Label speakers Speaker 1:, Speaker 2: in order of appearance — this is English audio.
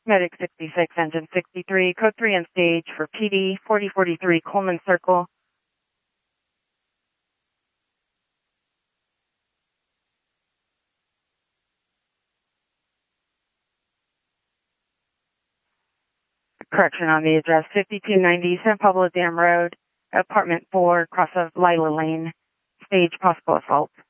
Speaker 1: Medic 66, Engine 63, Code 3 on stage for PD 4043 Coleman Circle. Correction on the address, 5290 San Pablo Dam Road, apartment 4, cross of Lila Lane, stage possible assault.